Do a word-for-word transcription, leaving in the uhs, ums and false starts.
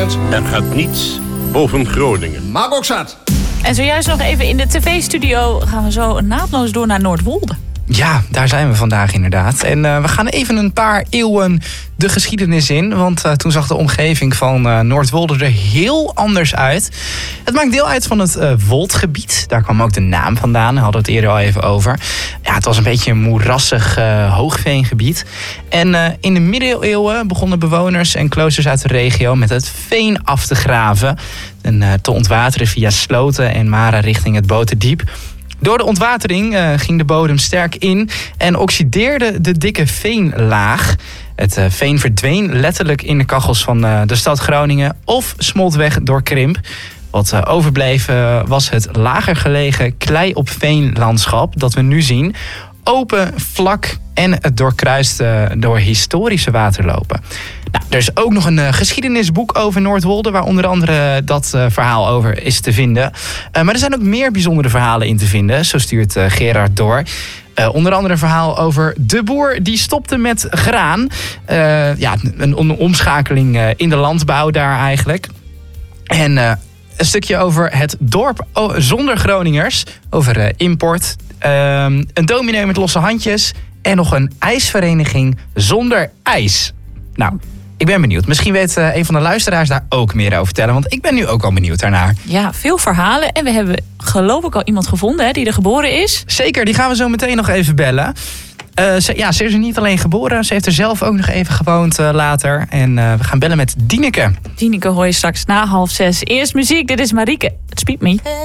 weekend. Er gaat niets boven Groningen. Maak ook zat. En zojuist nog even in de tv-studio gaan we zo naadloos door naar Noordwolde. Ja, daar zijn we vandaag inderdaad. En uh, we gaan even een paar eeuwen de geschiedenis in. Want uh, toen zag de omgeving van uh, Noordwolde er heel anders uit. Het maakt deel uit van het uh, Woldgebied. Daar kwam ook de naam vandaan. Daar hadden we het eerder al even over. Ja, het was een beetje een moerassig uh, hoogveengebied. En uh, in de middeleeuwen begonnen bewoners en kloosters uit de regio met het veen af te graven. En uh, te ontwateren via sloten en maren richting het Boterdiep. Door de ontwatering uh, ging de bodem sterk in en oxideerde de dikke veenlaag. Het uh, veen verdween letterlijk in de kachels van uh, de stad Groningen of smolt weg door krimp. Wat uh, overbleef uh, was het lager gelegen klei op veenlandschap dat we nu zien. Open, vlak en het doorkruist uh, door historische waterlopen. Nou, er is ook nog een uh, geschiedenisboek over Noordwolde, waar onder andere dat uh, verhaal over is te vinden. Uh, maar er zijn ook meer bijzondere verhalen in te vinden, zo stuurt uh, Gerard door. Uh, onder andere een verhaal over de boer die stopte met graan. Uh, ja, een, een omschakeling uh, in de landbouw daar eigenlijk. En uh, een stukje over het dorp oh, zonder Groningers, over uh, import. Uh, een dominee met losse handjes en nog een ijsvereniging zonder ijs. Nou, ik ben benieuwd. Misschien weet uh, een van de luisteraars daar ook meer over vertellen. Want ik ben nu ook al benieuwd daarnaar. Ja, veel verhalen. En we hebben geloof ik al iemand gevonden hè, die er geboren is. Zeker, die gaan we zo meteen nog even bellen. Uh, ze, ja, ze is er niet alleen geboren. Ze heeft er zelf ook nog even gewoond uh, later. En uh, we gaan bellen met Dieneke. Dieneke hoor je straks na half zes. Eerst muziek, dit is Marieke. Het spiet me.